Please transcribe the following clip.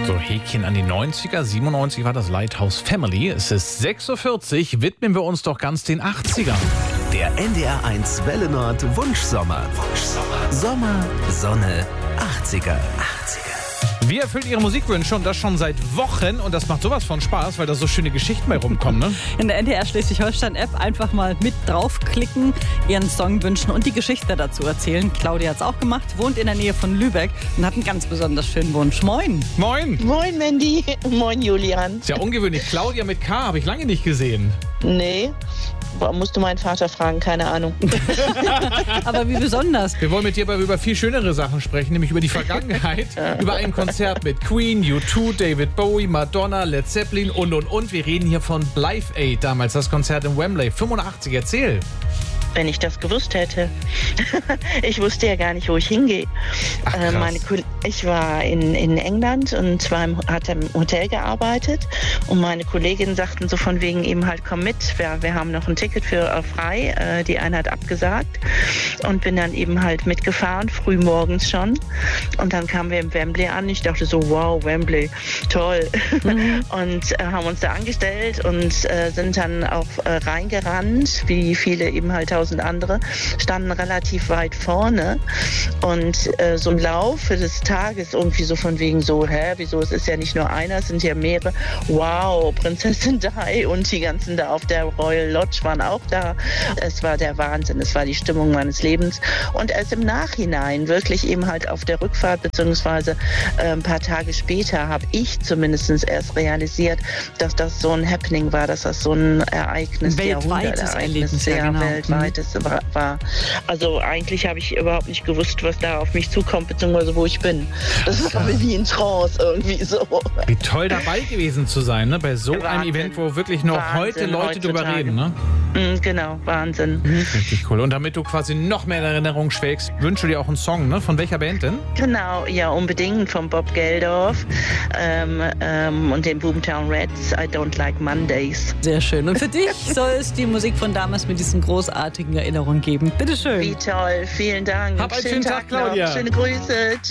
So, Häkchen an die 90er. 97 war das Lighthouse Family. Es ist 6.40 Uhr. Widmen wir uns doch ganz den 80ern. Der NDR1 Welle Nord Wunschsommer. Sommer, Sonne, 80er. Wir erfüllen Ihre Musikwünsche und das schon seit Wochen. Und das macht sowas von Spaß, weil da so schöne Geschichten bei rumkommen, ne? In der NDR Schleswig-Holstein-App einfach mal mit draufklicken, Ihren Song wünschen und die Geschichte dazu erzählen. Claudia hat es auch gemacht, wohnt in der Nähe von Lübeck und hat einen ganz besonders schönen Wunsch. Moin! Moin! Moin Mandy, moin Julian. Ist ja ungewöhnlich. Claudia mit K habe ich lange nicht gesehen. Nee, musst du meinen Vater fragen, keine Ahnung. Aber wie besonders? Wir wollen mit dir aber über viel schönere Sachen sprechen, nämlich über die Vergangenheit, über ein Konzert mit Queen, U2, David Bowie, Madonna, Led Zeppelin und. Wir reden hier von Live Aid, damals das Konzert im Wembley. 85, erzähl. Wenn ich das gewusst hätte. Ich wusste ja gar nicht, wo ich hingehe. Ach, ich war in England und hatte im Hotel gearbeitet und meine Kolleginnen sagten so von wegen eben halt, komm mit, wir haben noch ein Ticket für frei. Die eine hat abgesagt und bin dann eben halt mitgefahren, früh morgens schon. Und dann kamen wir im Wembley an. Ich dachte so, wow, Wembley, toll. Und haben uns da angestellt und sind dann auch reingerannt, wie viele eben halt 1000 andere, standen relativ weit vorne und so im Laufe des Tages irgendwie so von wegen so, wieso, es ist ja nicht nur einer, es sind ja mehrere, wow, Prinzessin Di und die ganzen da auf der Royal Lodge waren auch da. Es war der Wahnsinn, es war die Stimmung meines Lebens und erst im Nachhinein, wirklich eben halt auf der Rückfahrt, beziehungsweise ein paar Tage später, habe ich zumindest erst realisiert, dass das so ein Happening war, dass das so ein Ereignis, weltweites Erlebnis, sehr genau. weltweit war. Also eigentlich habe ich überhaupt nicht gewusst, was da auf mich zukommt, beziehungsweise wo ich bin. Das war wie in Trance irgendwie so. Wie toll dabei gewesen zu sein, ne? Bei so Wahnsinn. einem Event, wo wirklich noch heute Leute drüber reden, ne? Genau, Wahnsinn. Richtig cool. Und damit du quasi noch mehr in Erinnerung schwelgst, wünsche dir auch einen Song, ne? Von welcher Band denn? Genau, ja, unbedingt von Bob Geldof und den Boomtown Rats, I Don't Like Mondays. Sehr schön. Und für dich soll es die Musik von damals mit diesen großartigen Erinnerungen geben. Bitteschön. Wie toll, vielen Dank. Hab einen schönen Tag, noch. Claudia. Schöne Grüße.